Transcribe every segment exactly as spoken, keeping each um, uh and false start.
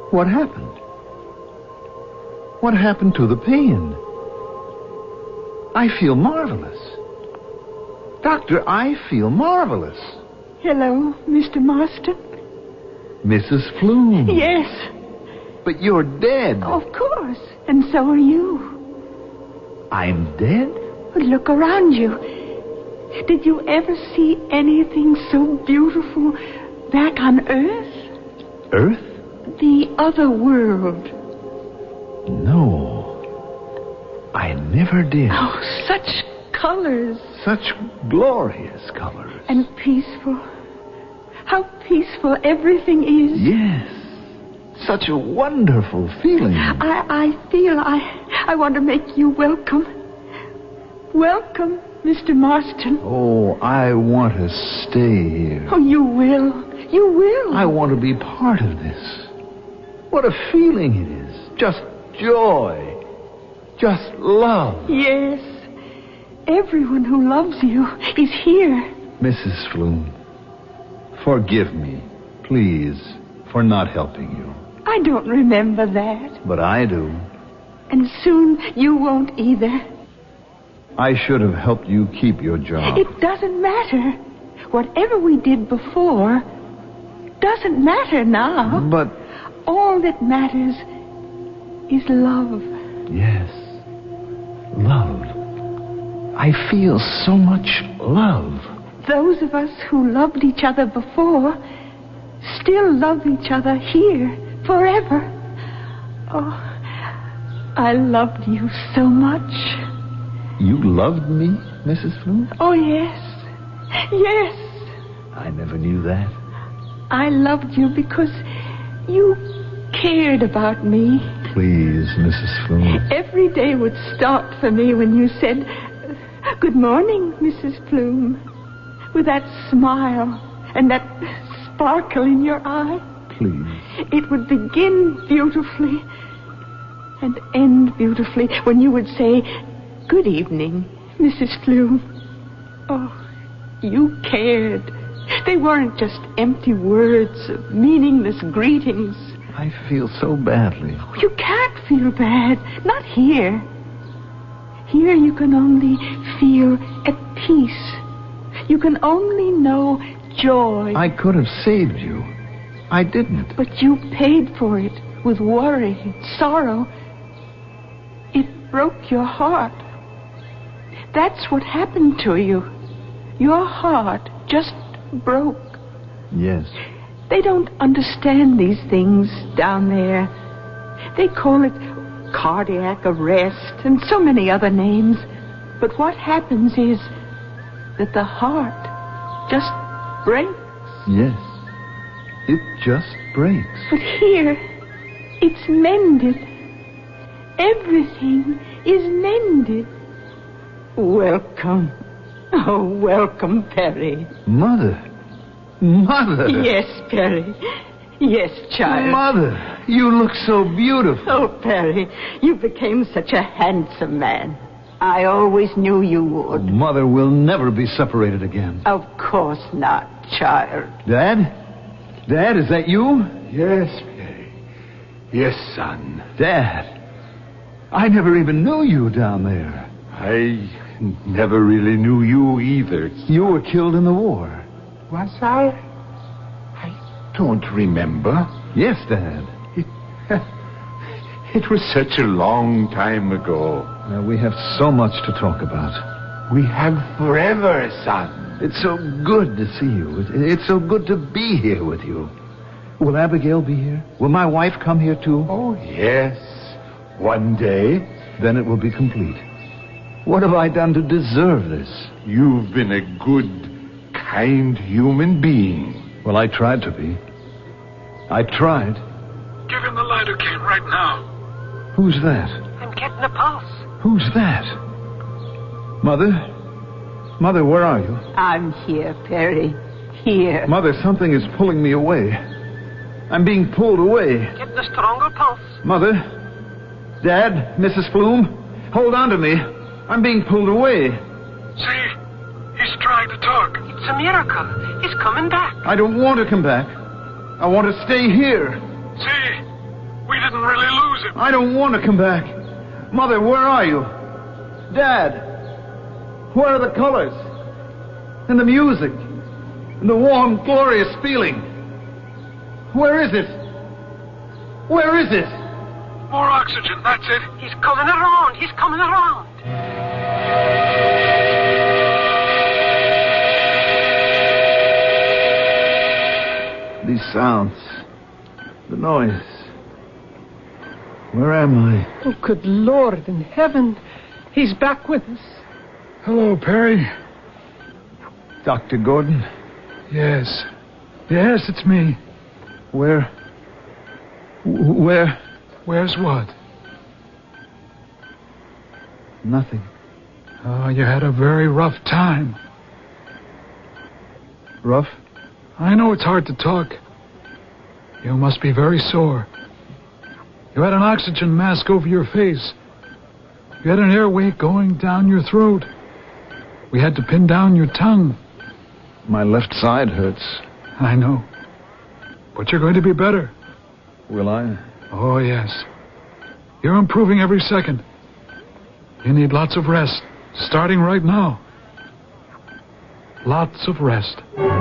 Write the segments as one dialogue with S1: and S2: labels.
S1: What happened? What happened to the pain? I feel marvelous. Doctor, I feel marvelous.
S2: Hello, Mister Marston.
S1: Missus Flume.
S2: Yes.
S1: But you're dead.
S2: Of course. And so are you.
S1: I'm dead?
S2: But look around you. Did you ever see anything so beautiful back on Earth?
S1: Earth?
S2: The other world.
S1: No. I never did.
S2: Oh, such colors.
S1: Such glorious colors.
S2: And peaceful. How peaceful everything is.
S1: Yes. Such a wonderful feeling.
S2: I, I feel I, I want to make you welcome. Welcome, Mister Marston.
S1: Oh, I want to stay here.
S2: Oh, you will. You will.
S1: I want to be part of this. What a feeling it is. Just joy. Just love.
S2: Yes. Everyone who loves you is here.
S1: Missus Flume, forgive me, please, for not helping you.
S2: I don't remember that.
S1: But I do.
S2: And soon you won't either.
S1: I should have helped you keep your job.
S2: It doesn't matter. Whatever we did before doesn't matter now.
S1: But...
S2: all that matters is love.
S1: Yes. Love. I feel so much love.
S2: Those of us who loved each other before still love each other here forever. Oh, I loved you so much.
S1: You loved me, Missus Flume?
S2: Oh, yes. Yes.
S1: I never knew that.
S2: I loved you because you cared about me.
S1: Please, Missus Flume.
S2: Every day would start for me when you said, "Good morning, Missus Flume," with that smile and that sparkle in your eye.
S1: Please.
S2: It would begin beautifully and end beautifully when you would say, "Good evening, Missus Flume." Oh, you cared. They weren't just empty words of meaningless greetings.
S1: I feel so badly.
S2: You can't feel bad. Not here. Here you can only feel at peace. You can only know joy.
S1: I could have saved you. I didn't.
S2: But you paid for it with worry and sorrow. It broke your heart. That's what happened to you. Your heart just broke.
S1: Yes.
S2: They don't understand these things down there. They call it cardiac arrest and so many other names. But what happens is that the heart just breaks.
S1: Yes. It just breaks.
S2: But here, it's mended. Everything is mended. Welcome. Oh, welcome, Perry.
S1: Mother. Mother.
S2: Yes, Perry. Yes, child.
S1: Mother, you look so beautiful.
S2: Oh, Perry, you became such a handsome man. I always knew you would.
S1: Mother, we'll never be separated again.
S2: Of course not, child.
S1: Dad? Dad, is that you?
S3: Yes, Perry. Yes, son.
S1: Dad, I never even knew you down there.
S3: I never really knew you either.
S1: You were killed in the war.
S3: Was I? I don't remember.
S1: Yes, Dad.
S3: It, it was such a long time ago.
S1: Well, we have so much to talk about.
S3: We have forever, son.
S1: It's so good to see you. It, it's so good to be here with you. Will Abigail be here? Will my wife come here, too?
S3: Oh, yes. One day.
S1: Then it will be complete. What have I done to deserve this?
S3: You've been a good, kind human being.
S1: Well, I tried to be. I tried.
S4: Give him the lidocaine right now.
S1: Who's that?
S2: I'm getting a pulse.
S1: Who's that? Mother? Mother, where are you?
S2: I'm here, Perry. Here.
S1: Mother, something is pulling me away. I'm being pulled away.
S2: Get the stronger pulse.
S1: Mother? Dad? Missus Flume? Hold on to me. I'm being pulled away.
S4: See? He's trying to talk.
S2: It's a miracle. He's coming back.
S1: I don't want to come back. I want to stay here.
S4: See? didn't really lose him.
S1: I don't want to come back. Mother, where are you? Dad, where are the colors? And the music? And the warm, glorious feeling? Where is it? Where is it?
S4: More oxygen, that's it.
S5: He's coming around. He's coming around.
S1: These sounds. The noise. Where am I?
S5: Oh, good Lord in heaven. He's back with us.
S4: Hello, Perry.
S1: Doctor Gordon?
S4: Yes. Yes, it's me.
S1: Where? Where?
S4: Where's what?
S1: Nothing.
S4: Oh, you had a very rough time.
S1: Rough?
S4: I know it's hard to talk. You must be very sore. You had an oxygen mask over your face. You had an airway going down your throat. We had to pin down your tongue.
S1: My left side hurts.
S4: I know. But you're going to be better.
S1: Will I?
S4: Oh, yes. You're improving every second. You need lots of rest, starting right now. Lots of rest.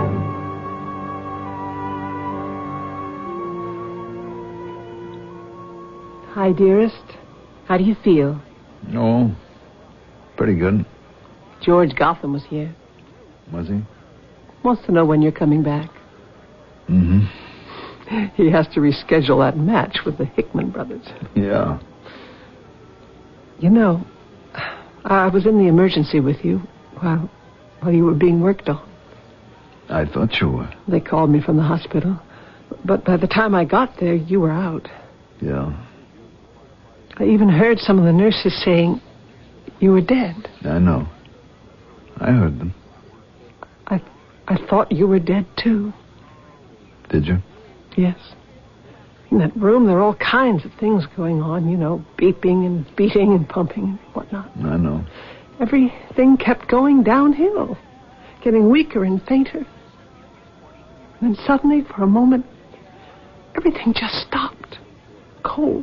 S5: Hi, dearest. How do you feel?
S1: Oh, pretty good.
S5: George Gotham was here.
S1: Was he?
S5: Wants to know when you're coming back.
S1: Mm-hmm.
S5: He has to reschedule that match with the Hickman brothers.
S1: Yeah.
S5: You know, I was in the emergency with you while, while you were being worked on.
S1: I thought you were.
S5: They called me from the hospital. But by the time I got there, you were out.
S1: Yeah.
S5: I even heard some of the nurses saying you were dead.
S1: I know. I heard them.
S5: I, I thought you were dead, too.
S1: Did you?
S5: Yes. In that room, there are all kinds of things going on, you know, beeping and beating and pumping and whatnot.
S1: I know.
S5: Everything kept going downhill, getting weaker and fainter. And then suddenly, for a moment, everything just stopped. Cold.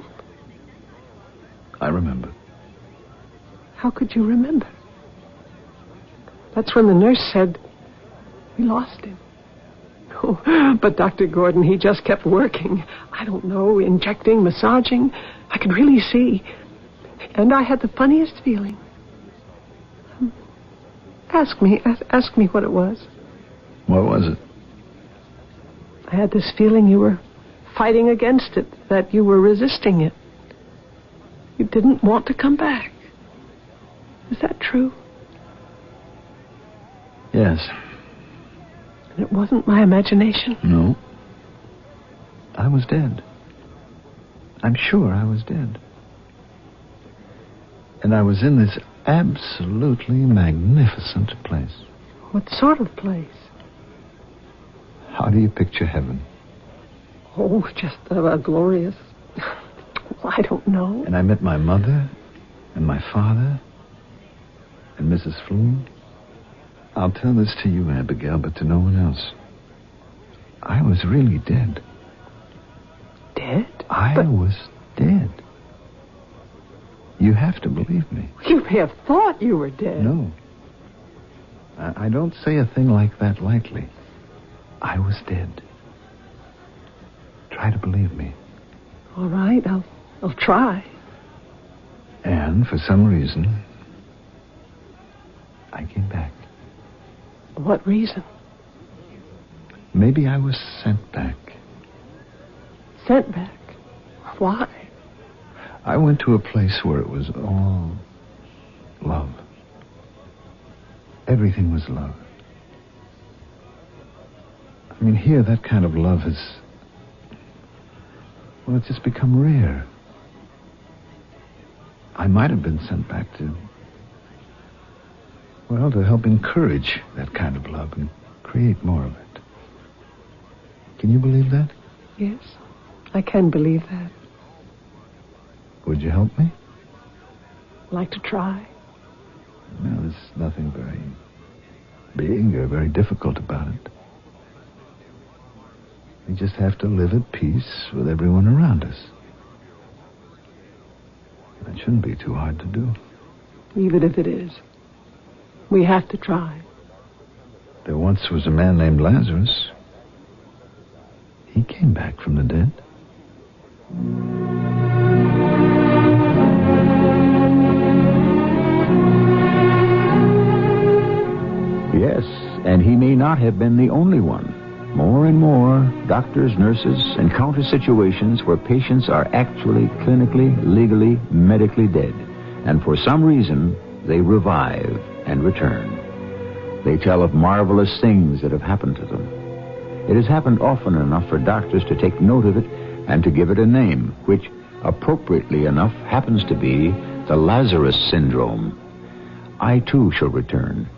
S1: I remember.
S5: How could you remember? That's when the nurse said, we lost him. Oh, but Doctor Gordon, he just kept working. I don't know, injecting, massaging. I could really see. And I had the funniest feeling. Ask me, ask, ask me what it was.
S1: What was it?
S5: I had this feeling you were fighting against it, that you were resisting it. You didn't want to come back. Is that true?
S1: Yes.
S5: And it wasn't my imagination?
S1: No. I was dead. I'm sure I was dead. And I was in this absolutely magnificent place.
S5: What sort of place?
S1: How do you picture heaven?
S5: Oh, just a, a glorious... I don't know.
S1: And I met my mother and my father and Missus Flume. I'll tell this to you, Abigail, but to no one else. I was really dead.
S5: Dead?
S1: I
S5: but...
S1: was dead. You have to believe me.
S5: You may have thought you were dead.
S1: No. I, I don't say a thing like that lightly. I was dead. Try to believe me.
S5: All right, I'll, I'll try.
S1: And for some reason, I came back.
S5: What reason?
S1: Maybe I was sent back.
S5: Sent back? Why?
S1: I went to a place where it was all love. Everything was love. I mean, here, that kind of love has... Well, it's just become rare. I might have been sent back to... Well, to help encourage that kind of love and create more of it. Can you believe that?
S5: Yes, I can believe that.
S1: Would you help me?
S5: Like to try?
S1: Well, there's nothing very big or very difficult about it. We just have to live at peace with everyone around us. That shouldn't be too hard to do.
S5: Even if it is. We have to try.
S1: There once was a man named Lazarus. He came back from the dead.
S6: Yes, and he may not have been the only one. More and more, doctors, nurses encounter situations where patients are actually clinically, legally, medically dead. And for some reason, they revive and return. They tell of marvelous things that have happened to them. It has happened often enough for doctors to take note of it and to give it a name, which, appropriately enough, happens to be the Lazarus syndrome. I, too, shall return